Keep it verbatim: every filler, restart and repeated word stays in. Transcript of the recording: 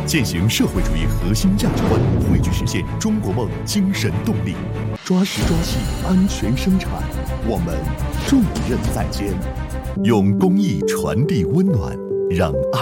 践行社会主义核心价值观，汇聚实现中国梦精神动力，抓实抓细，安全生产，我们重任在肩，用公益传递温暖，让爱